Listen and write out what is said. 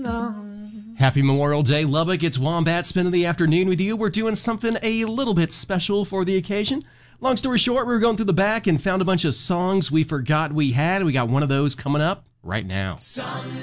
Happy Memorial Day, Lubbock. It's Wombat spending the afternoon with you. We're doing something a little bit special for the occasion. Long story short, we were going through the back and found a bunch of songs we forgot we had. We got one of those coming up right now.